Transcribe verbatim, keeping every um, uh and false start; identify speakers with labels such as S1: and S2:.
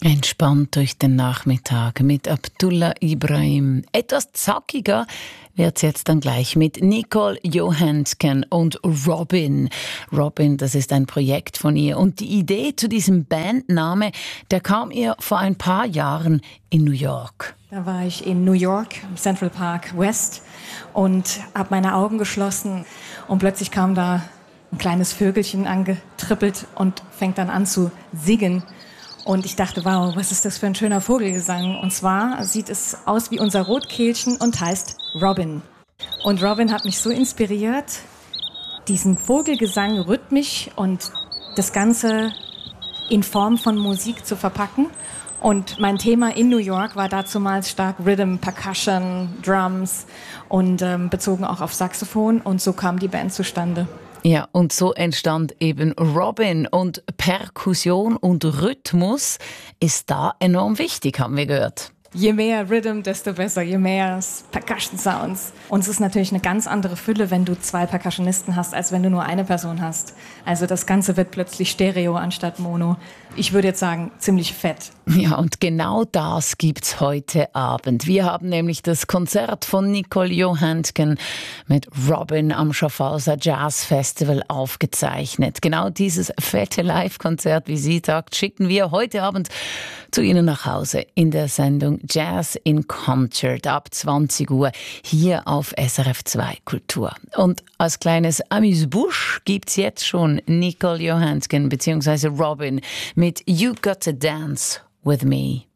S1: Entspannt durch den Nachmittag mit Abdullah Ibrahim. Etwas zackiger wird's jetzt dann gleich mit Nicole Johansson und Robyn. Robyn, das ist ein Projekt von ihr. Und die Idee zu diesem Bandname, der kam ihr vor ein paar Jahren in New York.
S2: Da war ich in New York, im Central Park West, und habe meine Augen geschlossen. Und plötzlich kam da ein kleines Vögelchen angetrippelt und fängt dann an zu singen. Und ich dachte, wow, was ist das für ein schöner Vogelgesang? Und zwar sieht es aus wie unser Rotkehlchen und heißt Robyn. Und Robyn hat mich so inspiriert, diesen Vogelgesang rhythmisch und das Ganze in Form von Musik zu verpacken. Und mein Thema in New York war dazumals stark Rhythm, Percussion, Drums und ähm, bezogen auch auf Saxophon. Und so kam die Band zustande.
S1: Ja, und so entstand eben Robyn. Und Perkussion und Rhythmus ist da enorm wichtig, haben wir gehört.
S2: Je mehr Rhythm, desto besser, je mehr Percussion Sounds. Und es ist natürlich eine ganz andere Fülle, wenn du zwei Percussionisten hast, als wenn du nur eine Person hast. Also das Ganze wird plötzlich Stereo anstatt Mono. Ich würde jetzt sagen, ziemlich fett.
S1: Ja, und genau das gibt's heute Abend. Wir haben nämlich das Konzert von Nicole Johansson mit Robyn am Schaffhauser Jazz Festival aufgezeichnet. Genau dieses fette Live-Konzert, wie sie sagt, schicken wir heute Abend zu Ihnen nach Hause in der Sendung Jazz in Concert ab zwanzig Uhr hier auf S R F zwei Kultur. Und als kleines Amuse-Bouche gibt's jetzt schon Nicole Johansson bzw. Robyn mit You Got to Dance with Me.